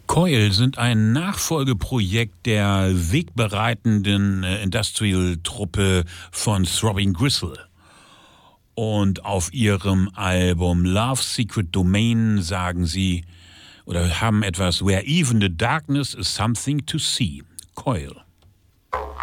Coil sind ein Nachfolgeprojekt der wegbereitenden Industrial-Truppe von Throbbing Gristle. Und auf ihrem Album Love Secret Domain sagen sie oder haben etwas Where even the darkness is something to see. Coil.